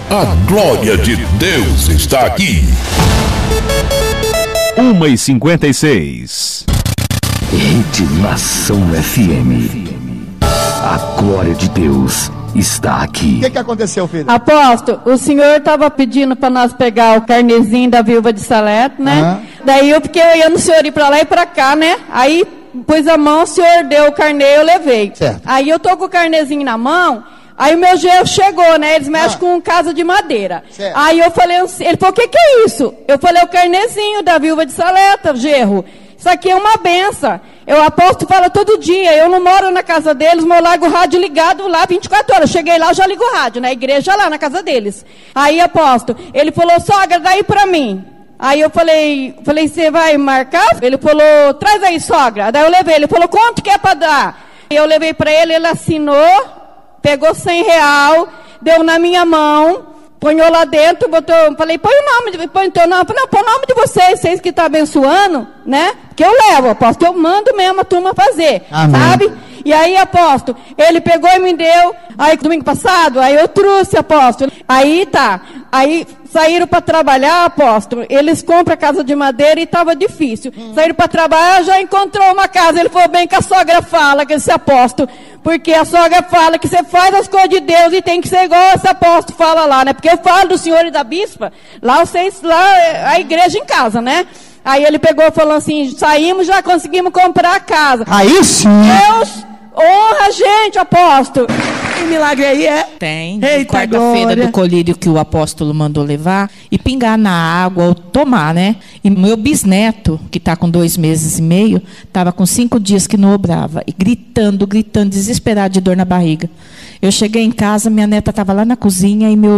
A glória de Deus está aqui. 1h56. Rede Nação FM. A glória de Deus está aqui. O que aconteceu, filho? Apóstolo, o senhor estava pedindo para nós pegar o carnezinho da viúva de Salete, né? Daí eu fiquei olhando o senhor ir para lá e para cá, né? Aí pus a mão, o senhor deu o carnê, eu levei. Certo. Aí eu tô com o carnezinho na mão, aí o meu genro chegou, né? Eles mexem com casa de madeira. Certo. Aí eu falei, ele falou, o que é isso? Eu falei, o carnezinho da viúva de Salete, genro. Isso aqui é uma benção. Eu apóstolo fala todo dia, eu não moro na casa deles, mas eu largo o rádio ligado lá 24 horas. Eu cheguei lá, eu já ligo o rádio, na igreja lá, na casa deles. Aí, apóstolo, ele falou, sogra, dá aí pra mim. Aí eu falei, você vai marcar? Ele falou, traz aí, sogra. Daí eu levei, ele falou, quanto que é pra dar? Eu levei pra ele, ele assinou, pegou R$100, deu na minha mão, ponhou lá dentro, botou, falei, põe teu nome, falei, não, põe o nome de vocês que estão abençoando, né? Que eu levo, apóstolo, eu mando mesmo a turma fazer, amém, sabe? E aí, apóstolo, ele pegou e me deu, aí domingo passado, aí eu trouxe, apóstolo, aí tá, aí saíram para trabalhar, apóstolo, eles compram a casa de madeira e estava difícil, saíram para trabalhar, já encontrou uma casa, ele falou bem que a sogra fala, que esse apóstolo, porque a sogra fala que você faz as coisas de Deus e tem que ser igual esse apóstolo fala lá, né? Porque eu falo do senhor e da bispa, lá a igreja em casa, né? Aí ele pegou e falou assim, saímos, já conseguimos comprar a casa. Aí sim. Deus honra a gente, apóstolo. Que milagre aí é? Tem. Eita, Quarta-feira do colírio que o apóstolo mandou levar e pingar na água ou tomar, né? E meu bisneto, que está com 2 meses e meio, estava com 5 dias que não obrava. E gritando, desesperado de dor na barriga. Eu cheguei em casa, minha neta estava lá na cozinha e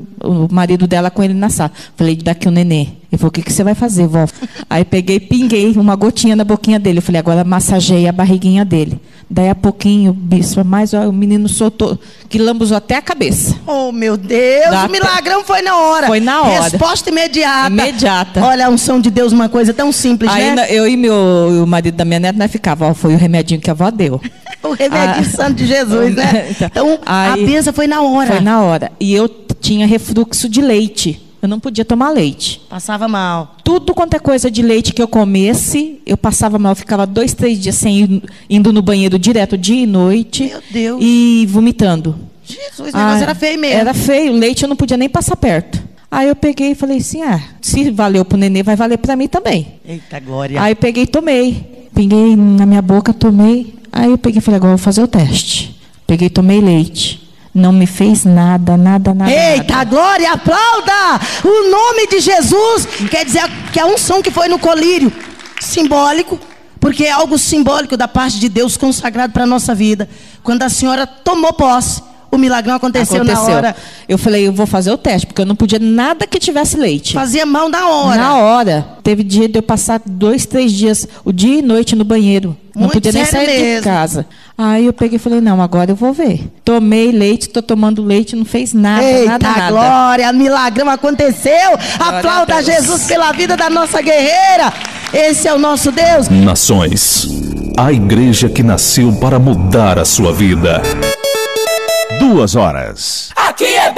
o marido dela com ele na sala. Falei, daqui o nenê. Ele falou, o que você vai fazer, vó? Aí peguei, pinguei uma gotinha na boquinha dele. Eu falei, agora massageei a barriguinha dele. Daí a pouquinho, bispo, mas ó, o menino soltou, que lambuzou até a cabeça. Oh, meu Deus, o milagrão foi na hora. Foi na hora. Resposta imediata. Imediata. Olha, a unção de Deus, uma coisa tão simples, aí, né? Eu e o marido da minha neta, nós ficava, ó, foi o remedinho que a avó deu. O remedinho santo de Jesus, né? Então, aí, a benção foi na hora. Foi na hora. E eu tinha refluxo de leite. Eu não podia tomar leite. Passava mal. Tudo quanto é coisa de leite que eu comesse, eu passava mal. Eu ficava 2, 3 dias indo no banheiro direto, dia e noite. Meu Deus. E vomitando. Jesus, o negócio era feio mesmo. Era feio. O leite eu não podia nem passar perto. Aí eu peguei e falei assim, se valeu pro nenê, vai valer pra mim também. Eita, glória. Aí eu peguei e tomei. Pinguei na minha boca, tomei. Aí eu peguei e falei, agora eu vou fazer o teste. Peguei e tomei leite. Não me fez nada. Eita, nada. glória, aplauda! O nome de Jesus quer dizer que a unção que foi no colírio, simbólico, porque é algo simbólico da parte de Deus consagrado para a nossa vida. Quando a senhora tomou posse, o milagrão aconteceu na hora. Eu falei, eu vou fazer o teste, porque eu não podia nada que tivesse leite. Fazia mal na hora. Na hora. Teve dia de eu passar 2, 3 dias, o dia e noite no banheiro. Não Muito podia nem sério sair mesmo. de casa. Aí eu peguei e falei, não, agora eu vou ver. Tomei leite, estou tomando leite, não fez nada, Eita, nada. glória, milagrão aconteceu. Aplauda Jesus pela vida da nossa guerreira. Esse é o nosso Deus. Nações, a igreja que nasceu para mudar a sua vida. 2 horas. Aqui é